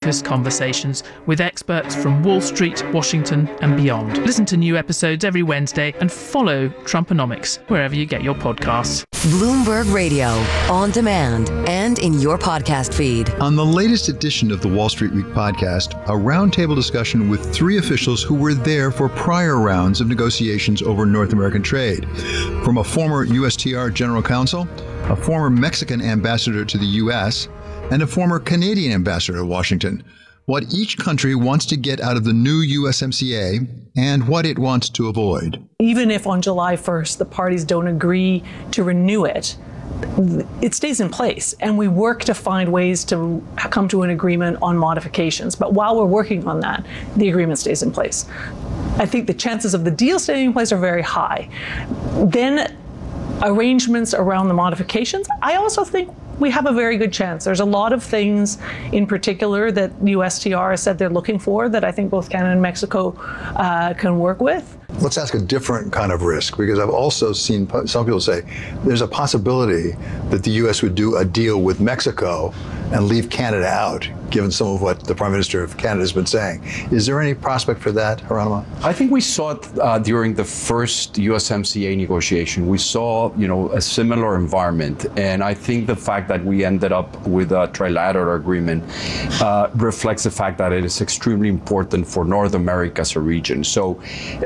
focused conversations with experts from Wall Street, Washington and beyond. Listen to new episodes every Wednesday and follow Trumponomics wherever you get your podcasts. Bloomberg Radio, on demand and in your podcast feed. On the latest edition of the Wall Street Week podcast, a roundtable discussion with three officials who were there for prior rounds of negotiations over North American trade. From a former USTR General Counsel, a former Mexican ambassador to the U.S., and a former Canadian ambassador to Washington. What each country wants to get out of the new USMCA and what it wants to avoid. Even if on July 1st the parties don't agree to renew it, it stays in place, and we work to find ways to come to an agreement on modifications. But while we're working on that, the agreement stays in place. I think the chances of the deal staying in place are very high. Then arrangements around the modifications, I also think we have a very good chance. There's a lot of things in particular that USTR has said they're looking for that I think both Canada and Mexico can work with. Let's ask a different kind of risk, because I've also seen some people say there's a possibility that the U.S. would do a deal with Mexico and leave Canada out, given some of what the Prime Minister of Canada has been saying. Is there any prospect for that, Geronimo? I think we saw it during the first USMCA negotiation. We saw, a similar environment, and I think the fact that we ended up with a trilateral agreement reflects the fact that it is extremely important for North America as a region. So,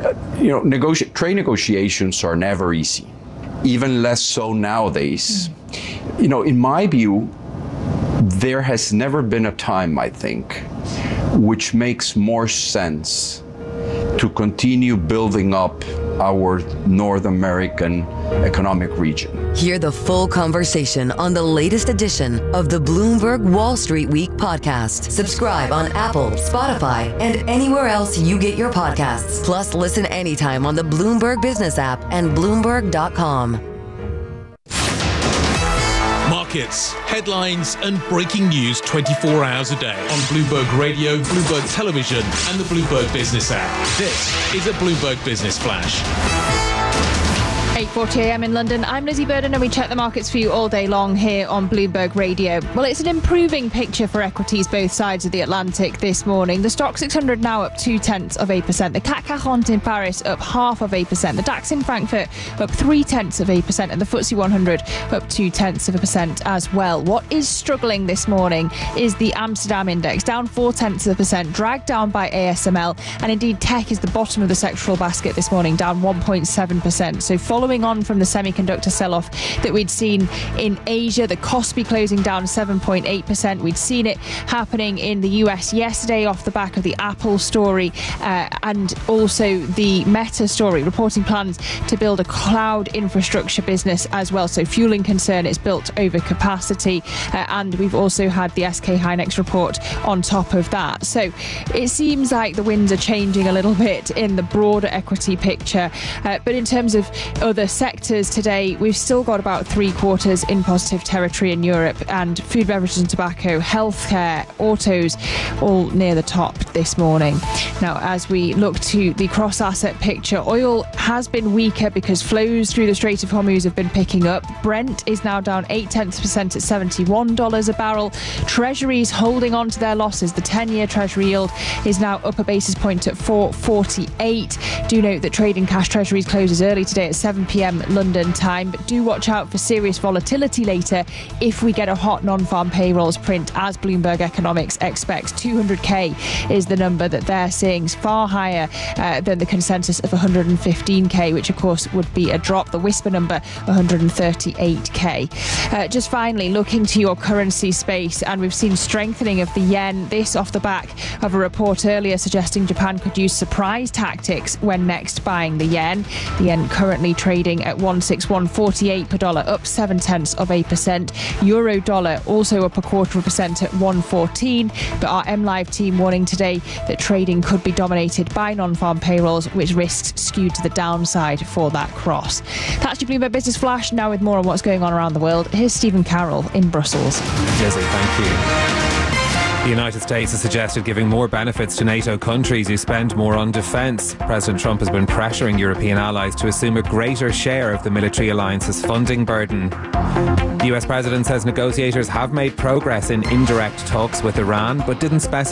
trade negotiations are never easy, even less so nowadays. In my view, there has never been a time, I think, which makes more sense to continue building up our North American economic region. Hear the full conversation on the latest edition of the Bloomberg Wall Street Week podcast. Subscribe on Apple, Spotify, and anywhere else you get your podcasts. Plus, listen anytime on the Bloomberg Business app and Bloomberg.com. Markets, headlines and breaking news 24 hours a day on Bloomberg Radio, Bloomberg Television and the Bloomberg Business app. This is a Bloomberg Business Flash. 8:40 a.m. in London. I'm Lizzie Burden and we check the markets for you all day long here on Bloomberg Radio. Well, it's an improving picture for equities both sides of the Atlantic this morning. The Stoxx 600 now up 0.2%. The CAC 40 in Paris up 0.5%. The DAX in Frankfurt up 0.3%. And the FTSE 100 up 0.2% as well. What is struggling this morning is the Amsterdam index, down 0.4%, dragged down by ASML. And indeed, tech is the bottom of the sectoral basket this morning, down 1.7%. So following on from the semiconductor sell-off that we'd seen in Asia, the Kospi closing down 7.8%. We'd seen it happening in the US yesterday off the back of the Apple story and also the Meta story, reporting plans to build a cloud infrastructure business as well. So fueling concern it's built over capacity. And we've also had the SK Hynix report on top of that. So it seems like the winds are changing a little bit in the broader equity picture. But in terms of other sectors today, we've still got about 3/4 in positive territory in Europe, and food, beverages and tobacco, healthcare, autos, all near the top this morning. Now, as we look to the cross-asset picture, oil has been weaker because flows through the Strait of Hormuz have been picking up. Brent is now down 0.8% at $71 a barrel. Treasuries holding on to their losses. The 10-year Treasury yield is now up a basis point at 4.48. Do note that trading cash Treasuries closes early today at 7 p.m. London time, but do watch out for serious volatility later if we get a hot non-farm payrolls print, as Bloomberg Economics expects. 200k is the number that they're seeing, far higher than the consensus of 115k, which of course would be a drop. The whisper number 138k. Just finally, looking to your currency space, and we've seen strengthening of the yen, this off the back of a report earlier suggesting Japan could use surprise tactics when next buying the yen. The yen currently trading at 161.48 per dollar, up 0.7%. Euro dollar also up 0.25% at 114. But our MLive team warning today that trading could be dominated by non-farm payrolls, which risks skewed to the downside for that cross. That's your Bloomberg Business Flash. Now with more on what's going on around the world, here's Stephen Carroll in Brussels. Lizzie, thank you. The United States has suggested giving more benefits to NATO countries who spend more on defence. President Trump has been pressuring European allies to assume a greater share of the military alliance's funding burden. The US president says negotiators have made progress in indirect talks with Iran, but didn't specify